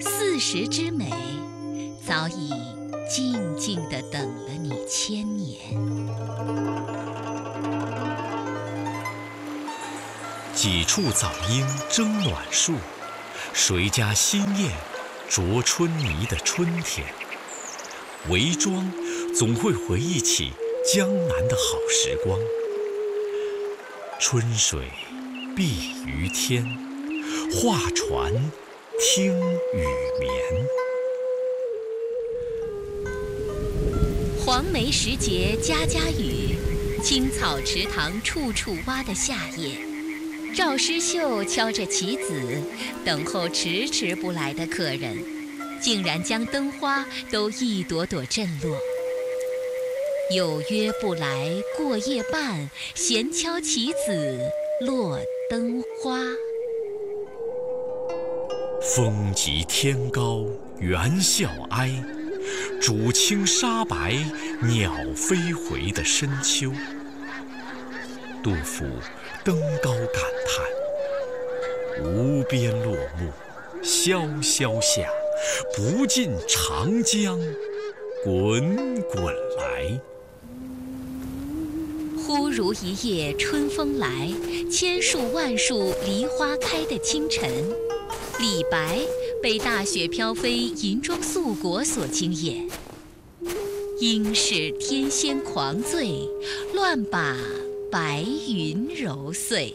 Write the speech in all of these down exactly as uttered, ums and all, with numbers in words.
四时之美，早已静静地等了你千年。 几处早莺争暖树，谁家新燕啄春泥的春天。韦庄总会回忆起江南的好时光。春水碧于天，画船听雨眠。 黄梅时节家家雨，青草池塘处处蛙的夏夜，赵诗绣敲着棋子，等候迟迟不来的客人，竟然将灯花都一朵朵震落。有约不来过夜半，闲敲棋子落灯花。 风急天高猿啸哀，渚清沙白鸟飞回的深秋。杜甫登高感叹：无边落木萧萧下，不尽长江滚滚来。 忽如一夜春风来，千树万树梨花开的清晨，李白被大雪飘飞银装素裹所惊艳。应是天仙狂醉，乱把白云揉碎。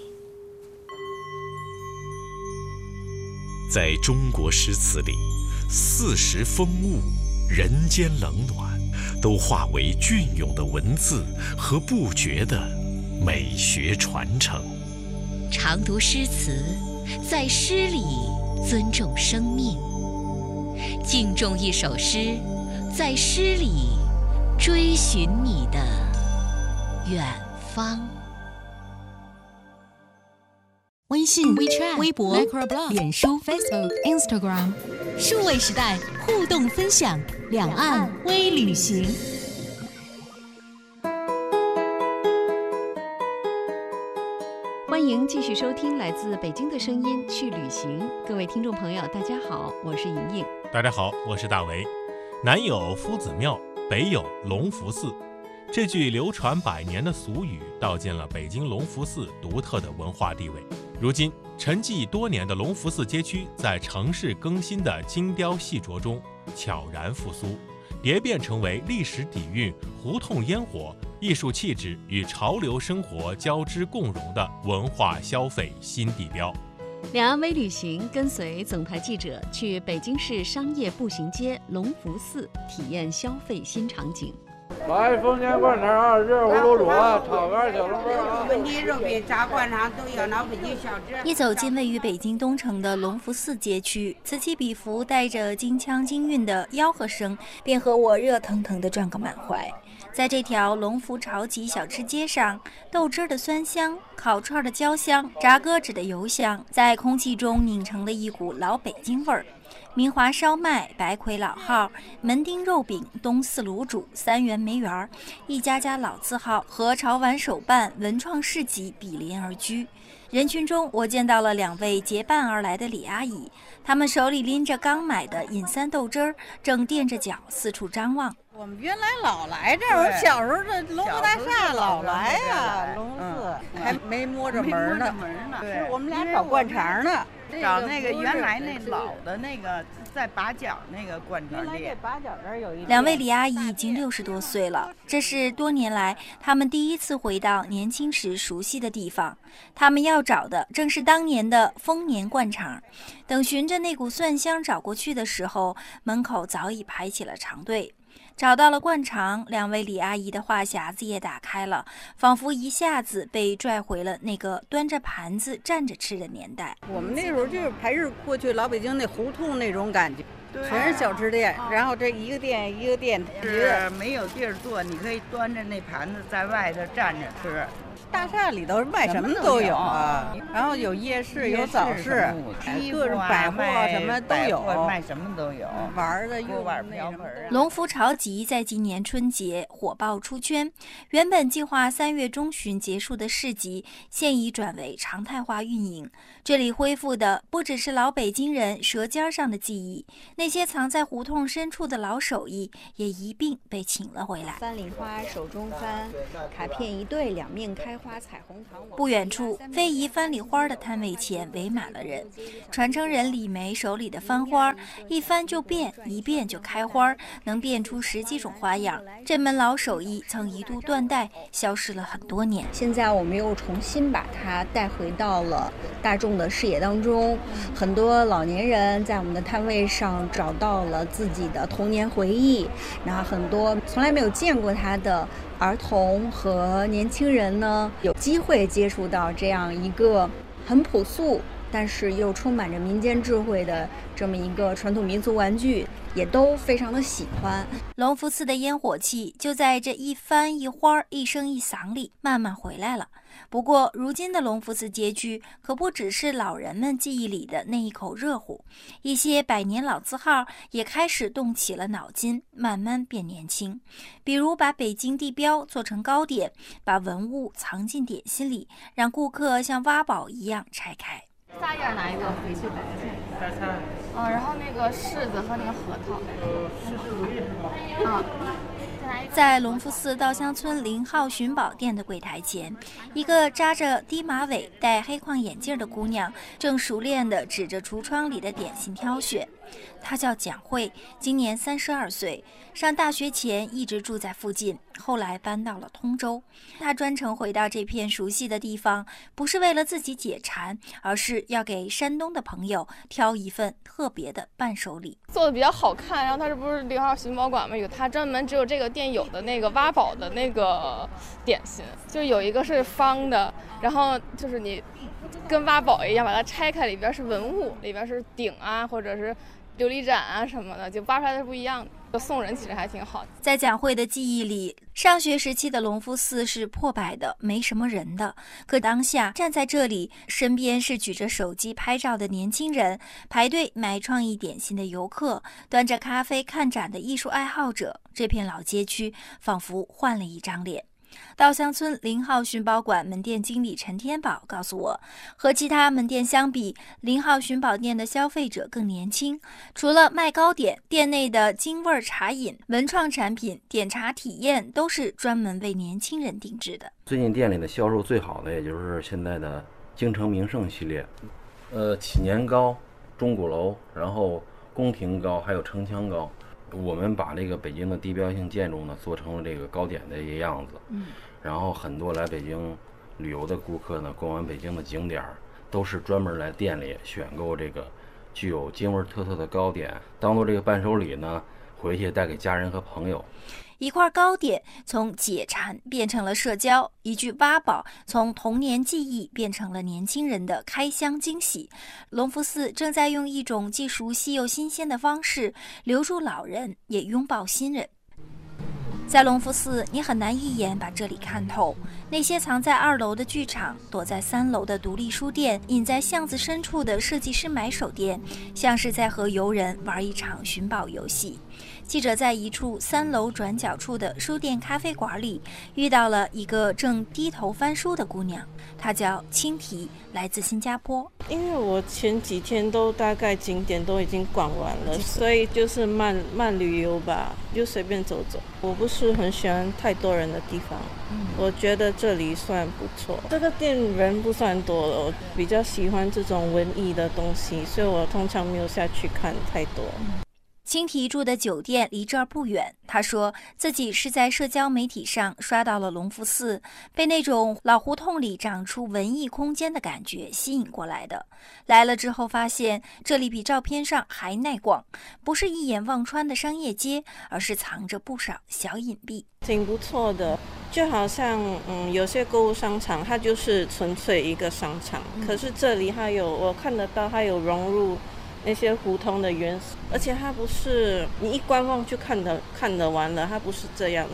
在中国诗词里，四时风物、人间冷暖，都化为隽永的文字和不绝的美学传承。 常读诗词，在诗里尊重生命；敬重一首诗，在诗里追寻你的远方。 微信、WeChat、微博、脸书、Facebook、Instagram， 数位时代互动分享，两岸微旅行。 欢迎继续收听来自北京的声音去旅行。各位听众朋友大家好，我是莹莹。 大家好，我是大为。南有夫子庙，北有隆福寺，这句流传百年的俗语道尽了北京隆福寺独特的文化地位。如今沉寂多年的隆福寺街区在城市更新的精雕细琢中悄然复苏，蝶变成为历史底蕴、胡同烟火、艺术气质与潮流生活交织共融的文化消费新地标。 两岸微旅行跟随总台记者去北京市商业步行街隆福寺体验消费新场景。 来丰年灌肠啊，热乎卤煮啊，炒肝小笼包啊， 焖鸡肉饼、炸灌肠都有老北京小吃。 一走进位于北京东城的隆福寺街区，此起彼伏带着京腔京韵的吆喝声，便和我热腾腾地转个满怀。在这条隆福潮集小吃街上，豆汁的酸香、烤串的焦香、炸鸽子的油香，在空气中拧成了一股老北京味儿。明华烧麦、白魁老号、门钉肉饼、东四卤煮、三元梅园，一家家老字号和潮玩手办、文创市集比邻而居。人群中，我见到了两位结伴而来的李阿姨，她们手里拎着刚买的饮三豆汁儿，正垫着脚四处张望。 我们原来老来这儿，我们小时候这隆福大厦老来呀，隆福寺还没摸着门呢。对，我们俩找灌肠呢。 找那个原来那老的那个在把角那个灌肠店。 原来这把角这儿有一。 两位李阿姨已经六十多岁了，这是多年来他们第一次回到年轻时熟悉的地方。他们要找的正是当年的丰年灌肠。等循着那股蒜香找过去的时候，门口早已排起了长队。找到了灌肠，两位李阿姨的话匣子也打开了，仿佛一下子被拽回了那个端着盘子站着吃的年代。 我们那时候就是还是过去老北京那胡同那种感觉，全是小吃店，然后这一个店一个店， 是没有地儿坐，你可以端着那盘子在外头站着吃。 大厦里头卖什么都有啊，然后有夜市，有早市，各种百货什么都有， 卖什么都有， 玩的、 锅碗瓢盆。 龙福潮集在今年春节火爆出圈，原本计划三月中旬结束的市集，现已转为常态化运营。这里恢复的不只是老北京人舌尖上的记忆，那些藏在胡同深处的老手艺也一并被请了回来。 翻领花手中翻，卡片一对，两面开花，彩虹糖。 不远处，非遗翻礼花的摊位前围满了人。传承人李梅手里的翻花，一翻就变，一变就开花，能变出十几种花样。这门老手艺曾一度断代，消失了很多年。 现在我们又重新把它带回到了大众的视野当中，很多老年人在我们的摊位上找到了自己的童年回忆，然后很多从来没有见过它的儿童和年轻人呢，有机会接触到这样一个很朴素但是又充满着民间智慧的这么一个传统民俗玩具，也都非常的喜欢。 龙福寺的烟火气就在这一翻一花一声一嗓里慢慢回来了。不过如今的龙福寺街区可不只是老人们记忆里的那一口热乎，一些百年老字号也开始动起了脑筋，慢慢变年轻。比如把北京地标做成糕点，把文物藏进点心里，让顾客像挖宝一样拆开。 仨叶哪一个？翡翠白菜。 白菜。 嗯，然后那个柿子和那个核桃。 柿柿如意。 嗯。 在龙福寺稻香村零号寻宝店的柜台前，一个扎着低马尾、戴黑框眼镜的姑娘正熟练地指着橱窗里的点心挑选。她叫蒋慧，今年三十二岁，上大学前一直住在附近，后来搬到了通州。她专程回到这片熟悉的地方，不是为了自己解馋，而是要给山东的朋友挑一份特别的伴手礼。 做的比较好看，然后它这不是零号寻宝馆吗？有它专门只有这个店有的那个挖宝的那个点心，就有一个是方的，然后就是你跟挖宝一样，把它拆开，里边是文物，里边是鼎啊，或者是琉璃盏啊什么的，就挖出来的是不一样的。就送人其实还挺好的。 在蒋慧的记忆里，上学时期的龙福寺是破败的，没什么人的。可当下站在这里，身边是举着手机拍照的年轻人，排队买创意点心的游客，端着咖啡看展的艺术爱好者。这片老街区仿佛换了一张脸。稻香村零号寻宝馆门店经理陈天宝告诉我，和其他门店相比，零号寻宝店的消费者更年轻。除了卖糕点，店内的京味茶饮、文创产品、点茶体验都是专门为年轻人定制的。 最近店里的销售最好的，也就是现在的京城名胜系列，呃，祈年糕、钟鼓楼，然后宫廷糕，还有城墙糕。我们把这个北京的地标性建筑呢做成了这个糕点的一个样子，嗯，然后很多来北京旅游的顾客呢，逛完北京的景点都是专门来店里选购这个具有京味特色的糕点，当做这个伴手礼呢，回去带给家人和朋友。 一块糕点从解馋变成了社交，一句挖宝从童年记忆变成了年轻人的开箱惊喜。龙福寺正在用一种既熟悉又新鲜的方式留住老人，也拥抱新人。在龙福寺，你很难一眼把这里看透。那些藏在二楼的剧场，躲在三楼的独立书店，隐在巷子深处的设计师买手店，像是在和游人玩一场寻宝游戏。记者在一处三楼转角处的书店咖啡馆里遇到了一个正低头翻书的姑娘，她叫青提，来自新加坡。 因为我前几天都大概景点都已经逛完了，所以就是慢慢旅游吧，就随便走走。我不是很喜欢太多人的地方，嗯、我觉得这里算不错。这个店人不算多了，我比较喜欢这种文艺的东西，所以我通常没有下去看太多。嗯青提住的酒店离这儿不远，他说自己是在社交媒体上刷到了龙福寺，被那种老胡同里长出文艺空间的感觉吸引过来的。来了之后发现这里比照片上还耐逛，不是一眼望穿的商业街，而是藏着不少小隐蔽， 挺不错的。就好像嗯，有些购物商场它就是纯粹一个商场，嗯、可是这里它有，我看得到它有融入那些胡同的元素，而且它不是你一观望就看得看得完了，它不是这样，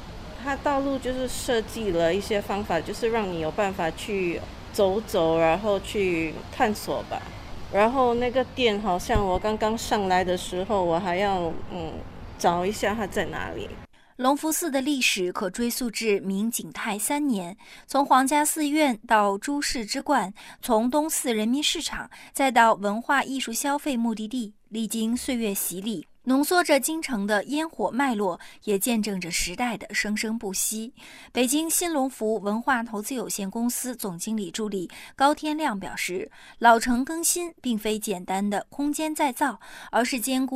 它道路就是设计了一些方法，就是让你有办法去走走，然后去探索吧。然后那个店好像我刚刚上来的时候，我还要嗯找一下它在哪里。 隆福寺的历史可追溯至明景泰三年，从皇家寺院到诸事之冠，从东四人民市场，再到文化艺术消费目的地，历经岁月洗礼，浓缩着京城的烟火脉络，也见证着时代的生生不息。北京新隆福文化投资有限公司总经理助理高天亮表示，老城更新并非简单的空间再造，而是兼顾